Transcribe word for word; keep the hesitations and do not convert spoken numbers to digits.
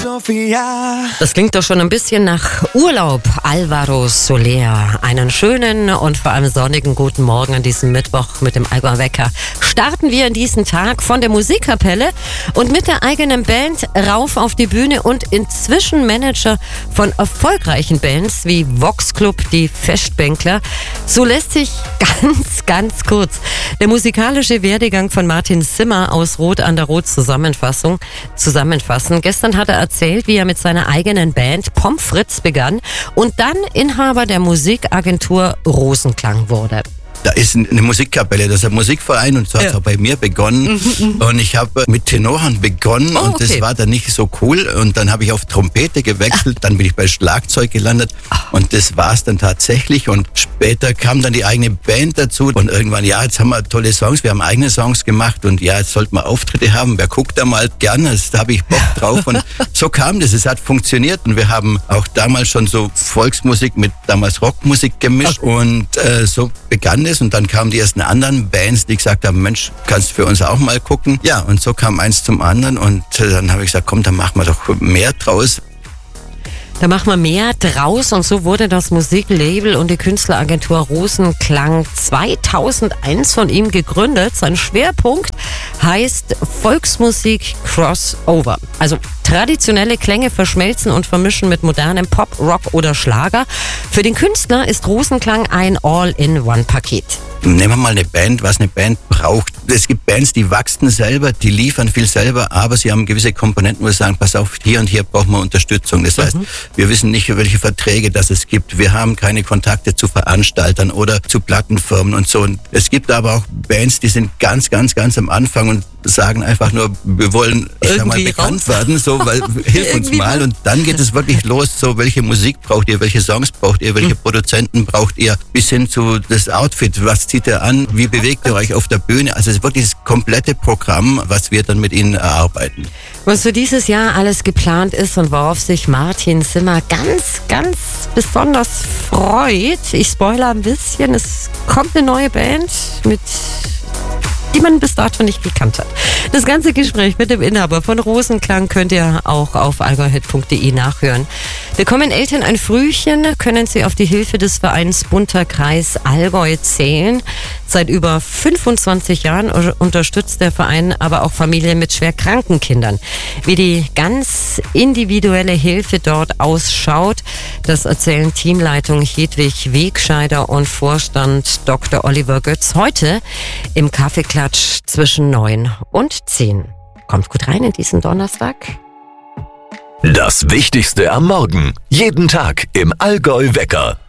Sofia. Das klingt doch schon ein bisschen nach Urlaub. Alvaro Soler. Einen schönen und vor allem sonnigen guten Morgen an diesem Mittwoch mit dem Allgäuer Wecker. Starten wir in diesen Tag von der Musikkapelle und mit der eigenen Band rauf auf die Bühne und inzwischen Manager von erfolgreichen Bands wie Vox Club, die Festbänkler. So lässt sich ganz, ganz kurz der musikalische Werdegang von Martin Zimmer aus Rot an der Rot Zusammenfassung, zusammenfassen. Gestern hat er erzählt, wie er mit seiner eigenen Band Pommes frites begann und dann Inhaber der Musikagentur Rosenklang wurde. Da ist eine Musikkapelle, das ist ein Musikverein und so hat es Ja. auch bei mir begonnen. Mhm, Und ich habe mit Tenoren begonnen Oh, und das okay. war dann nicht so cool. Und dann habe ich auf Trompete gewechselt, dann bin ich bei Schlagzeug gelandet und das war es dann tatsächlich. Und später kam dann die eigene Band dazu und irgendwann, ja, jetzt haben wir tolle Songs, wir haben eigene Songs gemacht und ja, jetzt sollten wir Auftritte haben. Wer guckt da mal gerne, da habe ich Bock drauf. Und so kam das, es hat funktioniert und wir haben auch damals schon so Volksmusik mit damals Rockmusik gemischt und äh, so begann es. Und dann kamen die ersten anderen Bands, die gesagt haben, Mensch, kannst du für uns auch mal gucken? Ja, und so kam eins zum anderen und äh, dann habe ich gesagt, komm, dann machen wir doch mehr draus. Da machen wir mehr draus und so wurde das Musiklabel und die Künstleragentur Rosenklang zweitausendeins von ihm gegründet. Sein Schwerpunkt heißt Volksmusik Crossover. Also traditionelle Klänge verschmelzen und vermischen mit modernem Pop, Rock oder Schlager. Für den Künstler ist Rosenklang ein All-in-One-Paket. Nehmen wir mal eine Band, was eine Band braucht. Es gibt Bands, die wachsen selber, die liefern viel selber, aber sie haben gewisse Komponenten, wo sie sagen, pass auf, hier und hier brauchen wir Unterstützung. Das heißt, wir wissen nicht, welche Verträge das es gibt. Wir haben keine Kontakte zu Veranstaltern oder zu Plattenfirmen und so. Und es gibt aber auch Bands, die sind ganz, ganz, ganz am Anfang und sagen einfach nur, wir wollen, ich sag mal, Irgendwie bekannt raus. werden, so, weil, hilf uns Irgendwie mal. Und dann geht es wirklich los, so, welche Musik braucht ihr, welche Songs braucht ihr, welche Produzenten braucht ihr, bis hin zu das Outfit, was zieht ihr an, wie bewegt ihr euch auf der Bühne. Also es ist wirklich das komplette Programm, was wir dann mit ihnen erarbeiten. Was für dieses Jahr alles geplant ist und worauf sich Martin Zimmer ganz, ganz besonders freut. Ich spoilere ein bisschen, es kommt eine neue Band mit die man bis dato nicht gekannt hat. Das ganze Gespräch mit dem Inhaber von Rosenklang könnt ihr auch auf allgäuhit punkt de nachhören. Bekommen Eltern ein Frühchen, können sie auf die Hilfe des Vereins Bunter Kreis Allgäu zählen. Seit über fünfundzwanzig Jahren unterstützt der Verein aber auch Familien mit schwer kranken Kindern. Wie die ganz individuelle Hilfe dort ausschaut, das erzählen Teamleitung Hedwig Wegscheider und Vorstand Doktor Oliver Götz heute im Kaffeeklatsch zwischen neun und zehn. Kommt gut rein in diesen Donnerstag. Das Wichtigste am Morgen. Jeden Tag im Allgäu Wecker.